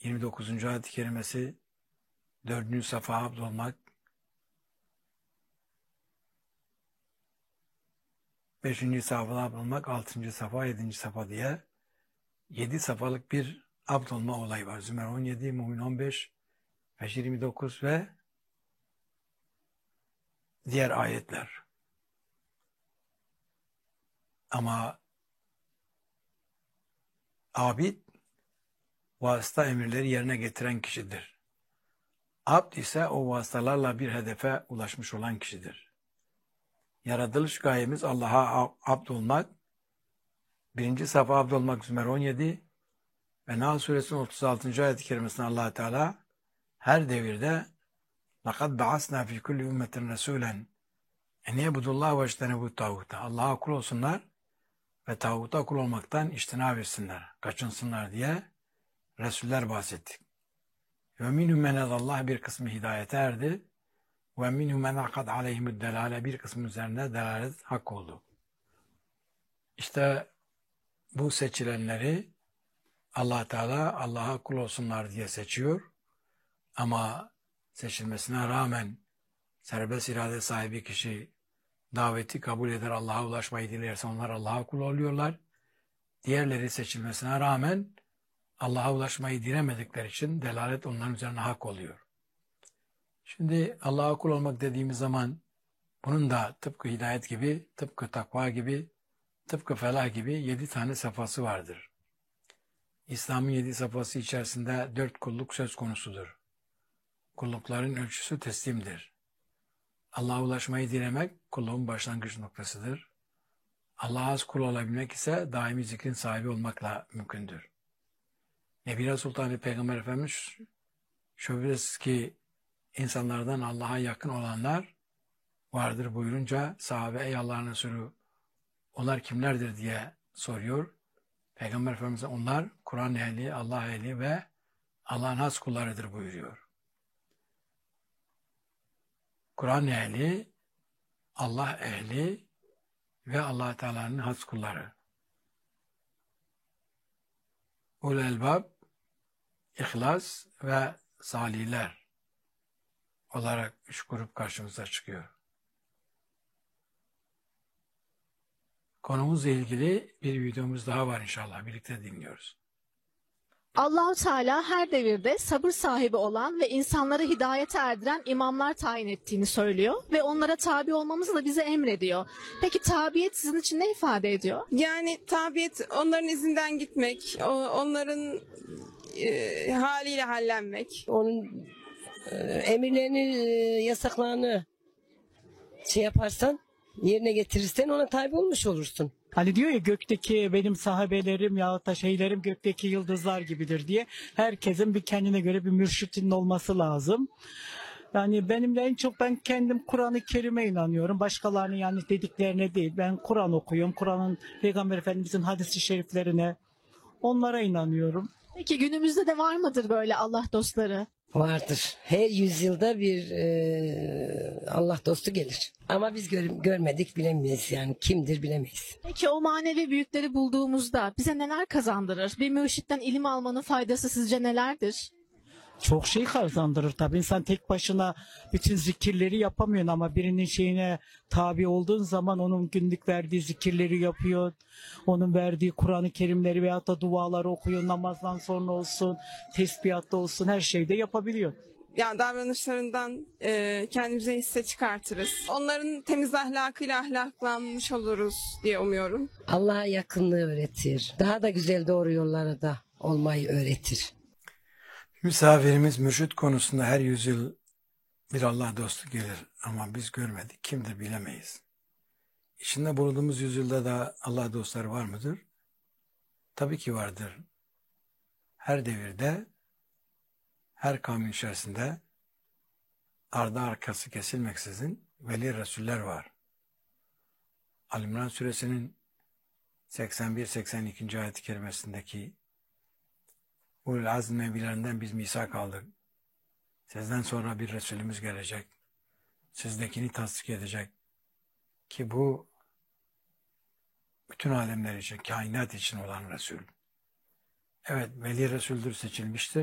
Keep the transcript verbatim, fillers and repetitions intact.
yirmi dokuzuncu ayet-i kerimesi dördüncü safa abdolmak, beşinci safa abdolmak, altıncı safa, yedinci safa diye yedi safalık bir abdolma olayı var. Zümer on yedi, Mümin on beş, Feşr yirmi dokuz ve diğer ayetler. Ama abid, vasıta emirleri yerine getiren kişidir. Abd ise o vasıtalarla bir hedefe ulaşmış olan kişidir. Yaratılış gayemiz Allah'a abd olmak. Birinci safa abd olmak Zümer on yedi ve Nahl suresinin otuz altıncı ayet-i kerimesinde Allah Teala her devirde لَقَدْ بَعَثْنَا فِي كُلِّ اُمَّةٍ رَسُولًا اَنْ يَعْبُدُوا اللّٰهَ وَاجْتَنِبُوا الطَّاغُوتَ Allah'a kul olsunlar ve tağuta kul olmaktan içtina etsinler, kaçınsınlar diye Resuller bahsettik. وَمِنْهُمْ مَنْ Allah bir kısmı hidayete erdi. وَمِنْهُمْ مَنْ اَقَدْ عَلَيْهِمُ الدَّلَالَ bir kısmı üzerine delalet hak oldu. İşte bu seçilenleri Allah Teala Allah'a kul olsunlar diye seçiyor. Ama seçilmesine rağmen serbest irade sahibi kişi daveti kabul eder, Allah'a ulaşmayı dilerse onlar Allah'a kul oluyorlar. Diğerleri seçilmesine rağmen Allah'a ulaşmayı dilemedikleri için delalet onların üzerine hak oluyor. Şimdi Allah'a kul olmak dediğimiz zaman bunun da tıpkı hidayet gibi, tıpkı takva gibi, tıpkı felah gibi yedi tane safhası vardır. İslam'ın yedi safhası içerisinde dört kulluk söz konusudur. Kullukların ölçüsü teslimdir. Allah'a ulaşmayı dilemek kulluğun başlangıç noktasıdır. Allah'a az kul olabilmek ise daimi zikrin sahibi olmakla mümkündür. Nebi Sultan Peygamber Efendimiz şüphesiz ki insanlardan Allah'a yakın olanlar vardır buyurunca sahabe ey Allah'ın Resulü onlar kimlerdir diye soruyor. Peygamber Efendimiz onlar Kur'an ehli, Allah ehli ve Allah'ın has kullarıdır buyuruyor. Kur'an ehli, Allah ehli ve Allah Teala'nın has kulları. Ul elbab, İhlas ve salihler olarak üç grup karşımıza çıkıyor. Konumuzla ilgili bir videomuz daha var inşallah. Birlikte dinliyoruz. Allah-u Teala her devirde sabır sahibi olan ve insanları hidayete erdiren imamlar tayin ettiğini söylüyor ve onlara tabi olmamızı da bize emrediyor. Peki tabiyet sizin için ne ifade ediyor? Yani tabiyet onların izinden gitmek, onların e, haliyle hallenmek. Onun e, emirlerini, e, yasaklarını şey yaparsan, yerine getirirsen ona tabi olmuş olursun. Hani diyor ya gökteki benim sahabelerim ya da şeylerim gökteki yıldızlar gibidir diye. Herkesin bir kendine göre bir mürşidinin olması lazım. Yani benim de en çok ben kendim Kur'an-ı Kerim'e inanıyorum. Başkalarının yani dediklerine değil. Ben Kur'an okuyorum. Kur'an'ın Peygamber Efendimiz'in hadis-i şeriflerine onlara inanıyorum. Peki günümüzde de var mıdır böyle Allah dostları? Vardır. Her yüzyılda bir e, Allah dostu gelir. Ama biz gör, görmedik bilemeyiz yani kimdir bilemeyiz. Peki o manevi büyükleri bulduğumuzda bize neler kazandırır? Bir mürşitten ilim almanın faydası sizce nelerdir? Çok şey kazandırır tabii. İnsan tek başına bütün zikirleri yapamıyor ama birinin şeyine tabi olduğun zaman onun günlük verdiği zikirleri yapıyor. Onun verdiği Kur'an-ı Kerimleri veyahut da duaları okuyor. Namazdan sonra olsun, tesbihatta olsun her şeyde yapabiliyor. Yani davranışlarından e, kendimize hisse çıkartırız. Onların temiz ahlakıyla ahlaklanmış oluruz diye umuyorum. Allah'a yakınlığı öğretir. Daha da güzel doğru yollara da olmayı öğretir. Misafirimiz mürşit konusunda her yüzyıl bir Allah dostu gelir ama biz görmedik. Kimdir bilemeyiz. İçinde bulunduğumuz yüzyılda da Allah dostları var mıdır? Tabii ki vardır. Her devirde, her kavmin içerisinde ardı arkası kesilmeksizin veli Resuller var. Ali-İmran suresinin seksen bir seksen iki. ayet-i kerimesindeki Ulul azm nebilerinden biz misak aldık. Sizden sonra bir Resulümüz gelecek. Sizdekini tasdik edecek. Ki bu bütün alemler için, kainat için olan Resul. Evet, veli Resul'dür, seçilmiştir.